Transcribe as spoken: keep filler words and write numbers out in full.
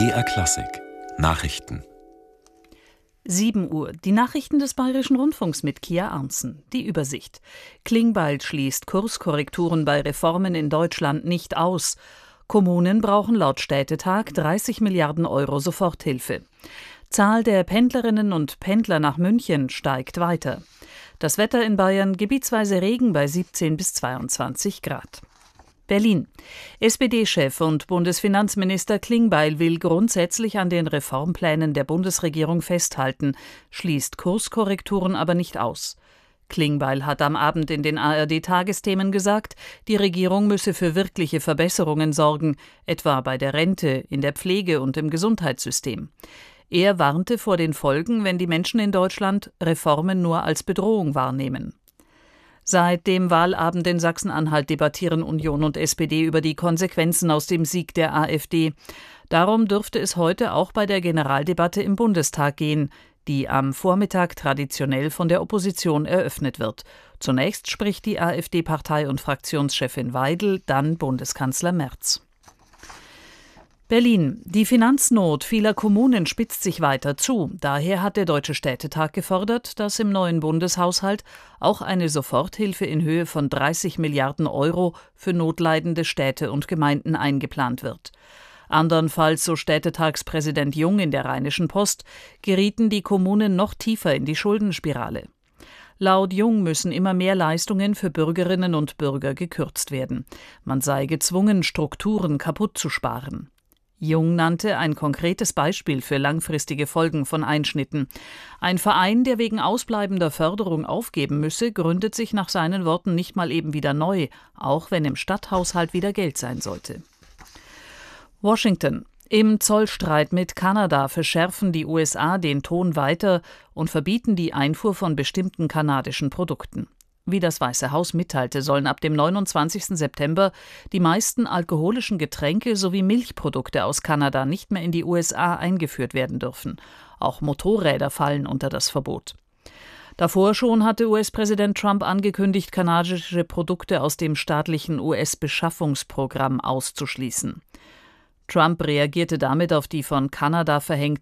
B R Klassik Nachrichten. sieben Uhr. Die Nachrichten des Bayerischen Rundfunks mit Kia Arntzen. Die Übersicht. Klingbeil schließt Kurskorrekturen bei Reformen in Deutschland nicht aus. Kommunen brauchen laut Städtetag dreißig Milliarden Euro Soforthilfe. Zahl der Pendlerinnen und Pendler nach München steigt weiter. Das Wetter in Bayern: gebietsweise Regen bei siebzehn bis zweiundzwanzig Grad. Berlin. S P D-Chef und Bundesfinanzminister Klingbeil will grundsätzlich an den Reformplänen der Bundesregierung festhalten, schließt Kurskorrekturen aber nicht aus. Klingbeil hat am Abend in den A R D-Tagesthemen gesagt, die Regierung müsse für wirkliche Verbesserungen sorgen, etwa bei der Rente, in der Pflege und im Gesundheitssystem. Er warnte vor den Folgen, wenn die Menschen in Deutschland Reformen nur als Bedrohung wahrnehmen. Seit dem Wahlabend in Sachsen-Anhalt debattieren Union und S P D über die Konsequenzen aus dem Sieg der AfD. Darum dürfte es heute auch bei der Generaldebatte im Bundestag gehen, die am Vormittag traditionell von der Opposition eröffnet wird. Zunächst spricht die AfD-Partei- und Fraktionschefin Weidel, dann Bundeskanzler Merz. Berlin. Die Finanznot vieler Kommunen spitzt sich weiter zu. Daher hat der Deutsche Städtetag gefordert, dass im neuen Bundeshaushalt auch eine Soforthilfe in Höhe von dreißig Milliarden Euro für notleidende Städte und Gemeinden eingeplant wird. Andernfalls, so Städtetagspräsident Jung in der Rheinischen Post, gerieten die Kommunen noch tiefer in die Schuldenspirale. Laut Jung müssen immer mehr Leistungen für Bürgerinnen und Bürger gekürzt werden. Man sei gezwungen, Strukturen kaputt zu sparen. Jung nannte ein konkretes Beispiel für langfristige Folgen von Einschnitten. Ein Verein, der wegen ausbleibender Förderung aufgeben müsse, gründet sich nach seinen Worten nicht mal eben wieder neu, auch wenn im Stadthaushalt wieder Geld sein sollte. Washington. Im Zollstreit mit Kanada verschärfen die U S A den Ton weiter und verbieten die Einfuhr von bestimmten kanadischen Produkten. Wie das Weiße Haus mitteilte, sollen ab dem neunundzwanzigsten September die meisten alkoholischen Getränke sowie Milchprodukte aus Kanada nicht mehr in die U S A eingeführt werden dürfen. Auch Motorräder fallen unter das Verbot. Davor schon hatte U S-Präsident Trump angekündigt, kanadische Produkte aus dem staatlichen U S-Beschaffungsprogramm auszuschließen. Trump reagierte damit auf die von Kanada verhängten